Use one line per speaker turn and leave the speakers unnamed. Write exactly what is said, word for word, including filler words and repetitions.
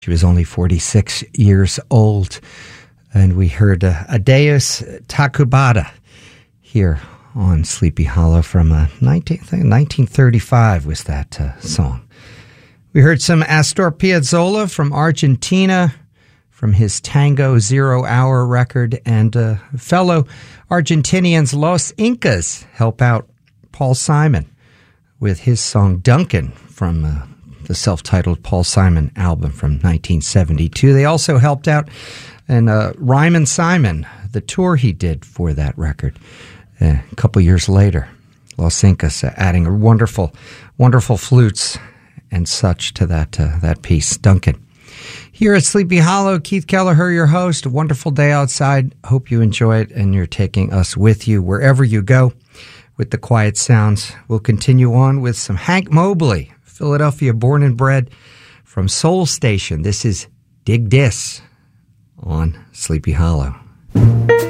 She was only forty-six years old, and we heard uh, Adeus Takubada here on Sleepy Hollow from uh, nineteen, I think nineteen thirty-five was that uh, song. We heard some Astor Piazzolla from Argentina, from his Tango Zero Hour record, and uh, fellow Argentinians Los Incas help out Paul Simon with his song Duncan from uh, the self-titled Paul Simon album from nineteen seventy-two. They also helped out in uh, Ryman Simon, the tour he did for that record uh, a couple years later. Los Incas uh, adding a wonderful, wonderful flutes and such to that uh, that piece, Duncan. Here at Sleepy Hollow, Keith Kelleher, your host. A wonderful day outside. Hope you enjoy it and you're taking us with you wherever you go with the quiet sounds. We'll continue on with some Hank Mobley, Philadelphia born and bred, from Soul Station. This is Dig Dis on Sleepy Hollow.